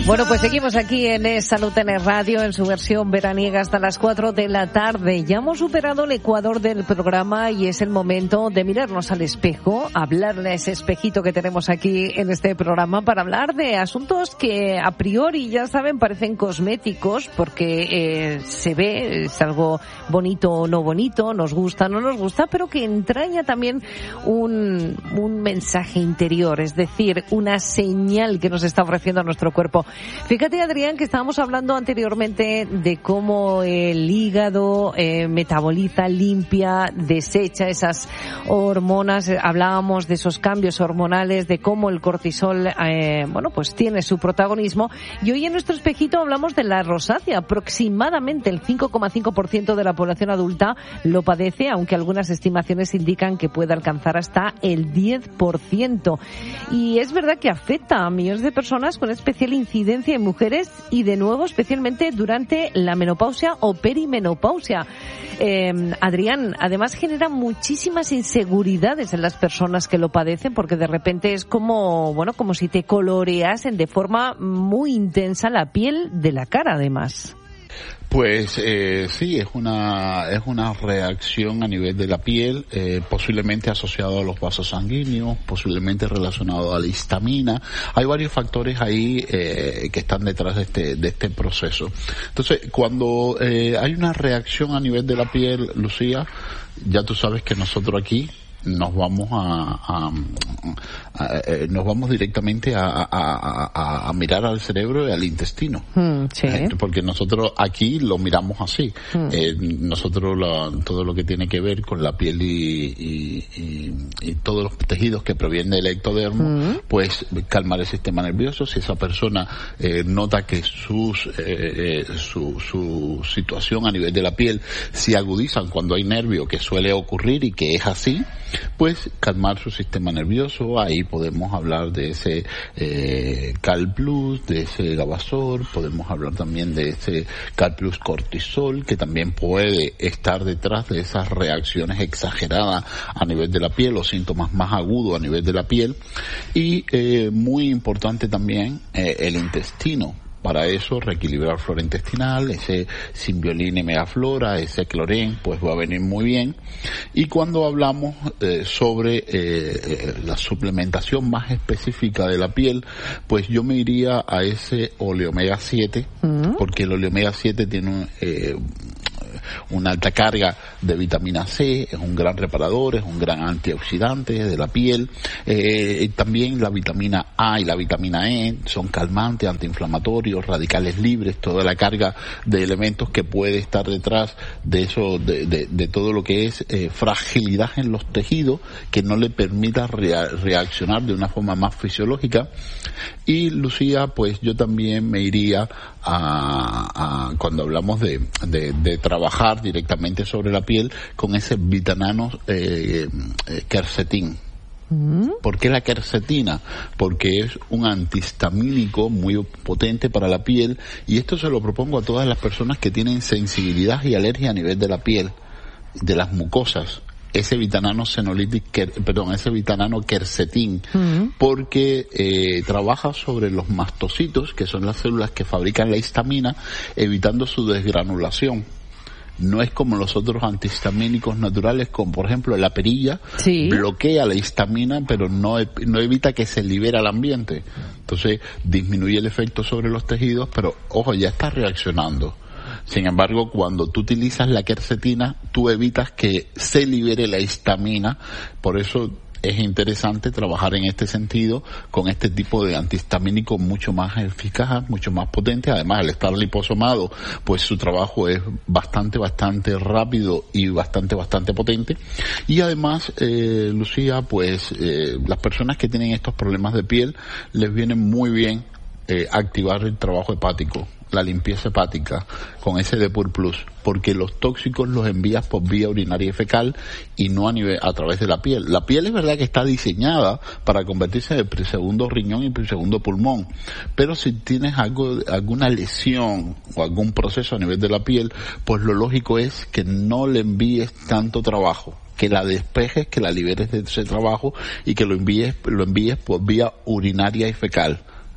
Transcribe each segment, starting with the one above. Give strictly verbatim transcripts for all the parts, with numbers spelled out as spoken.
Bueno, pues seguimos aquí en Es Salud en el Radio, en su versión veraniega hasta las cuatro de la tarde. Ya hemos superado el ecuador del programa y es el momento de mirarnos al espejo, hablarle a ese espejito que tenemos aquí en este programa para hablar de asuntos que a priori, ya saben, parecen cosméticos porque eh, se ve, es algo bonito o no bonito, nos gusta o no nos gusta, pero que entraña también un, un mensaje interior, es decir, una señal que nos está ofreciendo nuestro cuerpo. Fíjate, Adrián, que estábamos hablando anteriormente de cómo el hígado eh, metaboliza, limpia, desecha esas hormonas. Hablábamos de esos cambios hormonales, de cómo el cortisol, eh, bueno, pues tiene su protagonismo. Y hoy en nuestro espejito hablamos de la rosácea. Aproximadamente el cinco coma cinco por ciento de la población adulta lo padece, aunque algunas estimaciones indican que puede alcanzar hasta el diez por ciento. Y es verdad que afecta a millones de personas con especial incidencia en mujeres y, de nuevo, especialmente durante la menopausia o perimenopausia. Eh, Adrián, además genera muchísimas inseguridades en las personas que lo padecen, porque de repente es como, bueno, como si te coloreasen de forma muy intensa la piel de la cara, además. Pues eh, sí, es una es una reacción a nivel de la piel, eh, posiblemente asociado a los vasos sanguíneos, posiblemente relacionado a la histamina. Hay varios factores ahí eh, que están detrás de este de este proceso. Entonces, cuando eh, hay una reacción a nivel de la piel, Lucía, ya tú sabes que nosotros aquí nos vamos a, a, a, a nos vamos directamente a, a, a, a mirar al cerebro y al intestino, mm, sí. eh, porque nosotros aquí lo miramos así. mm. eh, nosotros la, todo lo que tiene que ver con la piel y, y, y, y todos los tejidos que provienen del ectodermo, mm. pues calmar el sistema nervioso. Si esa persona eh, nota que sus eh, eh, su, su situación a nivel de la piel se agudizan cuando hay nervio, que suele ocurrir y que es así, pues calmar su sistema nervioso. Ahí podemos hablar de ese eh, Cal Plus, de ese Gabasor, podemos hablar también de ese Cal Plus Cortisol, que también puede estar detrás de esas reacciones exageradas a nivel de la piel, o síntomas más agudos a nivel de la piel. Y eh, muy importante también eh, el intestino. Para eso, reequilibrar flora intestinal, ese Symbiolin Megaflora, ese Cloren, pues va a venir muy bien. Y cuando hablamos eh, sobre eh, eh, la suplementación más específica de la piel, pues yo me iría a ese Oleomega siete, uh-huh. porque el Oleomega siete tiene un... Eh, una alta carga de vitamina C, es un gran reparador, es un gran antioxidante de la piel. Eh, también la vitamina A y la vitamina E son calmantes, antiinflamatorios, radicales libres, toda la carga de elementos que puede estar detrás de eso, de, de, de todo lo que es eh, fragilidad en los tejidos, que no le permita rea- reaccionar de una forma más fisiológica. Y Lucía, pues yo también me iría a, a cuando hablamos de, de, de trabajar directamente sobre la piel con ese Vitanano eh, eh, quercetín. ¿Por qué la quercetina? Porque es un antihistamínico muy potente para la piel, y esto se lo propongo a todas las personas que tienen sensibilidad y alergia a nivel de la piel, de las mucosas. Ese Vitanano Senolytic, perdón, ese Vitanano quercetín, uh-huh. porque eh, trabaja sobre los mastocitos, que son las células que fabrican la histamina, evitando su desgranulación. No es como los otros antihistamínicos naturales, como por ejemplo la perilla, sí. bloquea la histamina, pero no, no evita que se libere al ambiente. Entonces disminuye el efecto sobre los tejidos, pero ojo, ya está reaccionando. Sin embargo, cuando tú utilizas la quercetina, tú evitas que se libere la histamina. Por eso es interesante trabajar en este sentido con este tipo de antihistamínico mucho más eficaz, mucho más potente. Además, al estar liposomado, pues su trabajo es bastante, bastante rápido y bastante, bastante potente. Y además, eh, Lucía, pues eh, las personas que tienen estos problemas de piel les viene muy bien eh, activar el trabajo hepático, la limpieza hepática con ese Depur Plus, porque los tóxicos los envías por vía urinaria y fecal y no a nivel a través de la piel. La piel es verdad que está diseñada para convertirse en el segundo riñón y el segundo pulmón, pero si tienes algo, alguna lesión o algún proceso a nivel de la piel, pues lo lógico es que no le envíes tanto trabajo, que la despejes, que la liberes de ese trabajo y que lo envíes, lo envíes por vía urinaria y fecal.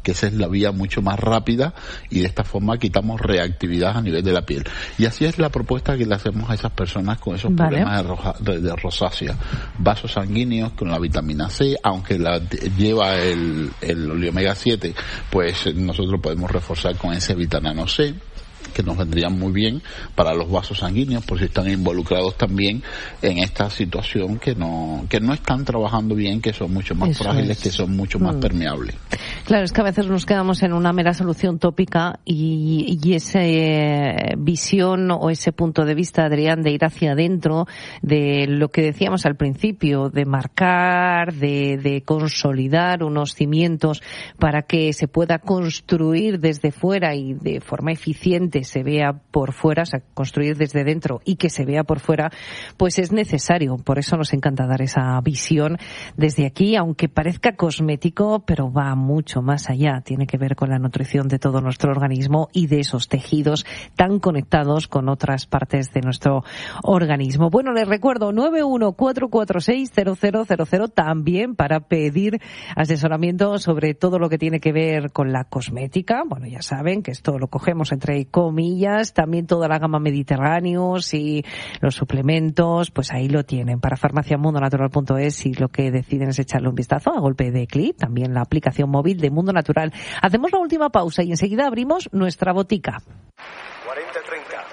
que esa es la vía mucho más rápida y de esta forma quitamos reactividad a nivel de la piel. Y así es la propuesta que le hacemos a esas personas con esos vale. problemas de, roja, de, de rosácea. Vasos sanguíneos con la vitamina C, aunque la lleva el, el omega siete, pues nosotros podemos reforzar con ese vitamina C, que nos vendrían muy bien para los vasos sanguíneos, por si están involucrados también en esta situación que no que no están trabajando bien, que son mucho más Eso frágiles, es. que son mucho más mm. permeables. Claro, es que a veces nos quedamos en una mera solución tópica y, y esa eh, visión o ese punto de vista, Adrián, de ir hacia adentro, de lo que decíamos al principio, de marcar, de, de consolidar unos cimientos para que se pueda construir desde fuera y de forma eficiente se vea por fuera, o sea, construir desde dentro y que se vea por fuera, pues es necesario. Por eso nos encanta dar esa visión desde aquí, aunque parezca cosmético, pero va mucho más allá. Tiene que ver con la nutrición de todo nuestro organismo y de esos tejidos tan conectados con otras partes de nuestro organismo. Bueno, les recuerdo, nueve uno cuatro cuatro seis cero cero cero cero también para pedir asesoramiento sobre todo lo que tiene que ver con la cosmética. Bueno, ya saben que esto lo cogemos entre comillas, también toda la gama Mediterráneos y los suplementos, pues ahí lo tienen para farmacia mundo natural punto es y lo que deciden es echarle un vistazo a golpe de clic, también la aplicación móvil de Mundo Natural. Hacemos la última pausa y enseguida abrimos nuestra botica. cuarenta treinta.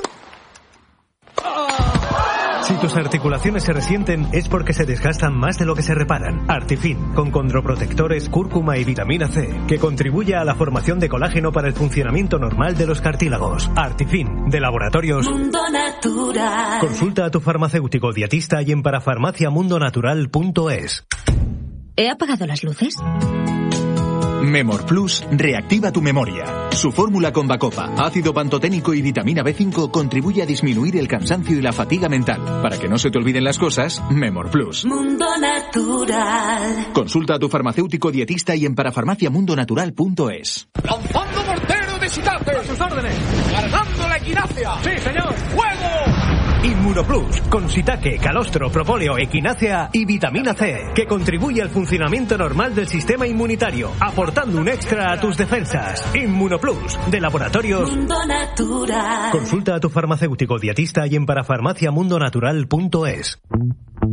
Si tus articulaciones se resienten es porque se desgastan más de lo que se reparan. Artifin, con condroprotectores, cúrcuma y vitamina C, que contribuye a la formación de colágeno para el funcionamiento normal de los cartílagos. Artifin, de Laboratorios Mundo Natural. Consulta a tu farmacéutico dietista y en parafarmacia mundo natural punto es. ¿He apagado las luces? Memor Plus reactiva tu memoria. Su fórmula con Bacopa, ácido pantoténico y vitamina B cinco contribuye a disminuir el cansancio y la fatiga mental. Para que no se te olviden las cosas, Memor Plus. Mundo Natural. Consulta a tu farmacéutico dietista y en parafarmacia mundo natural punto es. ¡Lanzando mortero de Shitate! ¡A sus órdenes! ¡Cargando la equinacia! ¡Sí, señor! ¡Fuego! Inmunoplus, con shiitake, calostro, propóleo, equinácea y vitamina C, que contribuye al funcionamiento normal del sistema inmunitario, aportando un extra a tus defensas. Inmunoplus, de Laboratorios Mundo Natural. Consulta a tu farmacéutico dietista y en parafarmacia mundo natural punto es.